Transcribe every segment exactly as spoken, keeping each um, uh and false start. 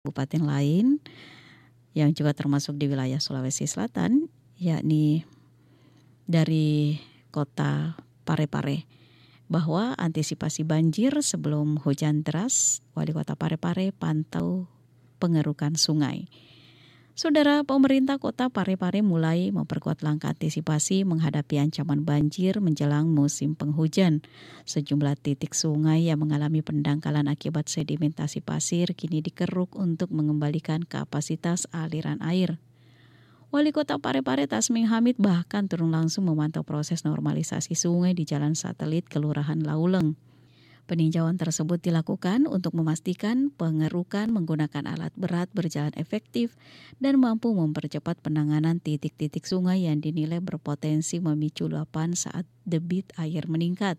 kabupaten lain yang juga termasuk di wilayah Sulawesi Selatan, yakni dari kota Parepare, bahwa antisipasi banjir sebelum hujan deras, Wali Kota Parepare pantau pengerukan sungai. Saudara, pemerintah kota Parepare mulai memperkuat langkah antisipasi menghadapi ancaman banjir menjelang musim penghujan. Sejumlah titik sungai yang mengalami pendangkalan akibat sedimentasi pasir kini dikeruk untuk mengembalikan kapasitas aliran air. Wali Kota Parepare Tasming Hamid bahkan turun langsung memantau proses normalisasi sungai di Jalan Satelit Kelurahan Lauleng. Peninjauan tersebut dilakukan untuk memastikan pengerukan menggunakan alat berat berjalan efektif dan mampu mempercepat penanganan titik-titik sungai yang dinilai berpotensi memicu luapan saat debit air meningkat.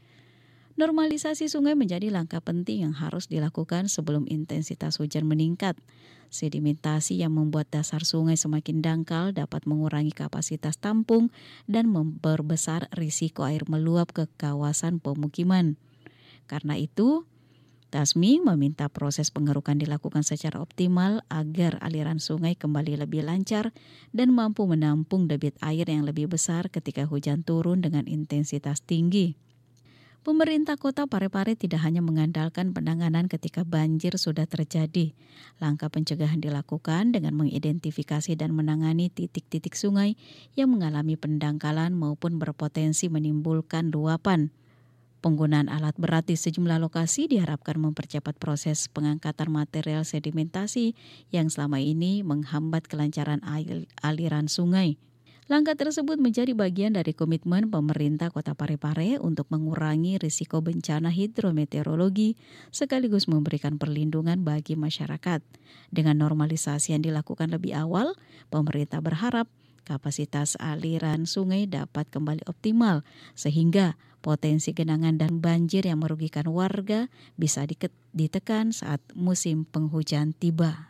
Normalisasi sungai menjadi langkah penting yang harus dilakukan sebelum intensitas hujan meningkat. Sedimentasi yang membuat dasar sungai semakin dangkal dapat mengurangi kapasitas tampung dan memperbesar risiko air meluap ke kawasan pemukiman. Karena itu, Tasmi meminta proses pengerukan dilakukan secara optimal agar aliran sungai kembali lebih lancar dan mampu menampung debit air yang lebih besar ketika hujan turun dengan intensitas tinggi. Pemerintah Kota Parepare tidak hanya mengandalkan penanganan ketika banjir sudah terjadi. Langkah pencegahan dilakukan dengan mengidentifikasi dan menangani titik-titik sungai yang mengalami pendangkalan maupun berpotensi menimbulkan luapan. Penggunaan alat berat di sejumlah lokasi diharapkan mempercepat proses pengangkatan material sedimentasi yang selama ini menghambat kelancaran aliran sungai. Langkah tersebut menjadi bagian dari komitmen pemerintah Kota Parepare untuk mengurangi risiko bencana hidrometeorologi sekaligus memberikan perlindungan bagi masyarakat. Dengan normalisasi yang dilakukan lebih awal, pemerintah berharap kapasitas aliran sungai dapat kembali optimal sehingga potensi genangan dan banjir yang merugikan warga bisa ditekan saat musim penghujan tiba.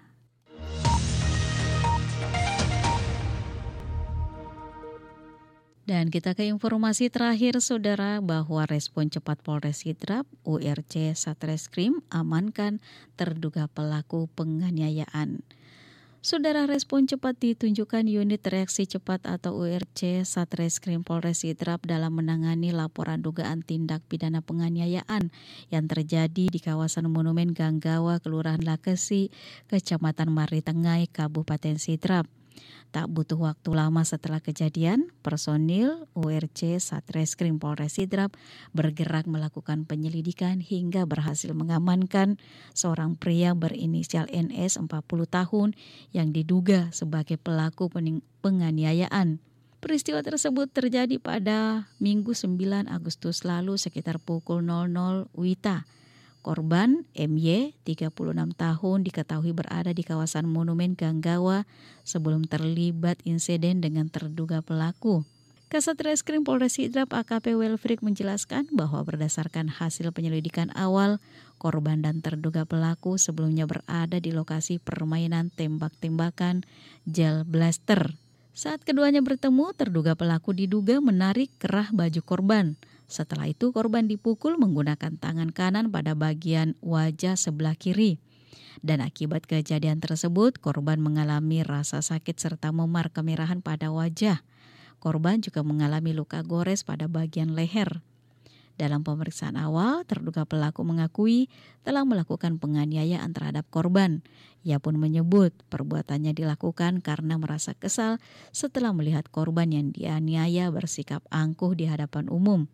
Dan kita ke informasi terakhir, saudara, bahwa respon cepat Polres Sidrap, U R C Satreskrim amankan terduga pelaku penganiayaan. Saudara, respon cepat ditunjukkan unit reaksi cepat atau U R C Satreskrim Polres Sidrap dalam menangani laporan dugaan tindak pidana penganiayaan yang terjadi di kawasan Monumen Ganggawa, Kelurahan Lakesi, Kecamatan Maritengai, Kabupaten Sidrap. Tak butuh waktu lama setelah kejadian, personil U R C Satreskrim Polres Sidrap bergerak melakukan penyelidikan hingga berhasil mengamankan seorang pria berinisial N S empat puluh tahun yang diduga sebagai pelaku penganiayaan. Peristiwa tersebut terjadi pada Minggu sembilan Agustus lalu sekitar pukul nol nol W I B. Korban M Y, tiga puluh enam tahun, diketahui berada di kawasan Monumen Ganggawa sebelum terlibat insiden dengan terduga pelaku. Kasat Reskrim Polres Sidrap A K P Welfrik menjelaskan bahwa berdasarkan hasil penyelidikan awal, korban dan terduga pelaku sebelumnya berada di lokasi permainan tembak-tembakan gel blaster. Saat keduanya bertemu, terduga pelaku diduga menarik kerah baju korban. Setelah itu korban dipukul menggunakan tangan kanan pada bagian wajah sebelah kiri. Dan akibat kejadian tersebut, korban mengalami rasa sakit serta memar kemerahan pada wajah. Korban juga mengalami luka gores pada bagian leher. Dalam pemeriksaan awal, terduga pelaku mengakui telah melakukan penganiayaan terhadap korban. Ia pun menyebut perbuatannya dilakukan karena merasa kesal setelah melihat korban yang dianiaya bersikap angkuh di hadapan umum.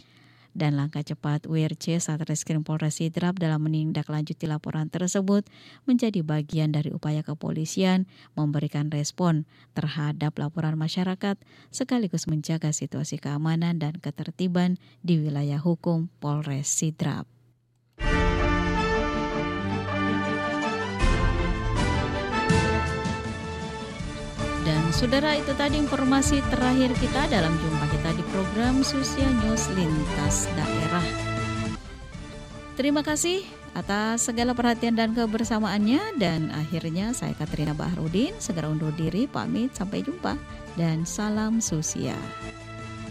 Dan langkah cepat U R C Satreskrim Polres Sidrap dalam menindaklanjuti laporan tersebut menjadi bagian dari upaya kepolisian memberikan respon terhadap laporan masyarakat sekaligus menjaga situasi keamanan dan ketertiban di wilayah hukum Polres Sidrap. Dan saudara, itu tadi informasi terakhir kita dalam jumpa kita di program Susia News Lintas Daerah. Terima kasih atas segala perhatian dan kebersamaannya. Dan akhirnya saya Katrina Baharudin segera undur diri, pamit, sampai jumpa dan salam Susia.